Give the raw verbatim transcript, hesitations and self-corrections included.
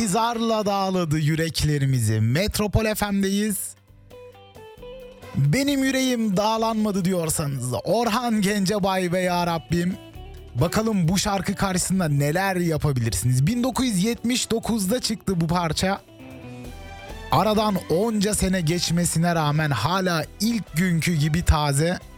zarla dağladı yüreklerimizi. Metropol F M'deyiz. Benim yüreğim dağlanmadı diyorsanız Orhan Gencebay ve Ya Rabbim, bakalım bu şarkı karşısında neler yapabilirsiniz. bin dokuz yüz yetmiş dokuzda çıktı bu parça. Aradan onca sene geçmesine rağmen hala ilk günkü gibi taze.